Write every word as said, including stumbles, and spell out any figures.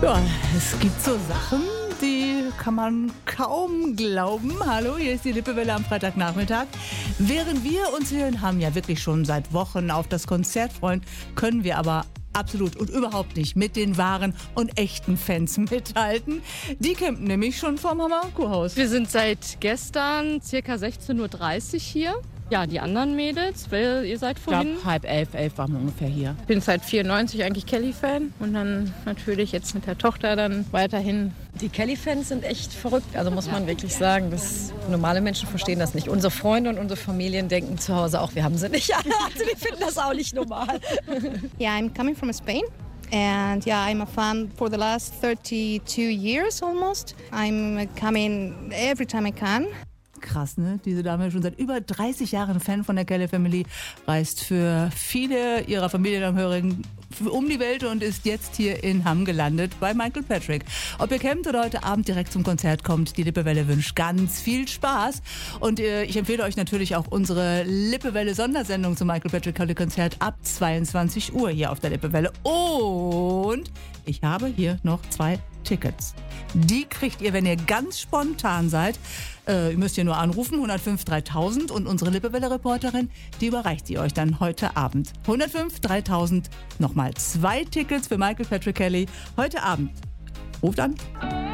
Ja, es gibt so Sachen, die kann man kaum glauben. Hallo, hier ist die Lippewelle am Freitagnachmittag. Während wir uns hier in Hamm ja wirklich schon seit Wochen auf das Konzert freuen, können wir aber absolut und überhaupt nicht mit den wahren und echten Fans mithalten. Die campen nämlich schon vorm Hammer Kurhaus. Wir sind seit gestern ca. sechzehn Uhr dreißig hier. Ja, die anderen Mädels, weil ihr seid Ich vorhin? glaube, halb elf, elf waren wir ungefähr hier. Ich bin seit vierundneunzig eigentlich Kelly-Fan und dann natürlich jetzt mit der Tochter dann weiterhin. Die Kelly-Fans sind echt verrückt, also muss man wirklich sagen. Das, normale Menschen verstehen das nicht. Unsere Freunde und unsere Familien denken zu Hause auch, wir haben sie nicht. Also die finden das auch nicht normal. Yeah, I'm coming from Spain. And yeah, I'm a fan for the last thirty-two years almost. I'm coming every time I can. Krass, ne? Diese Dame ist schon seit über dreißig Jahren Fan von der Kelly Family, reist für viele ihrer Familienangehörigen um die Welt und ist jetzt hier in Hamm gelandet bei Michael Patrick. Ob ihr campt oder heute Abend direkt zum Konzert kommt, die Lippewelle wünscht ganz viel Spaß. Und äh, ich empfehle euch natürlich auch unsere Lippewelle-Sondersendung zum Michael Patrick Konzert ab zweiundzwanzig Uhr hier auf der Lippewelle. Und ich habe hier noch zwei Tickets. Die kriegt ihr, wenn ihr ganz spontan seid. Äh, ihr müsst ihr nur anrufen, hundertfünf dreitausend, und unsere Lippewelle-Reporterin, die überreicht sie euch dann heute Abend. hundertfünf dreitausend, nochmal zwei Tickets für Michael Patrick Kelly heute Abend. Ruft an.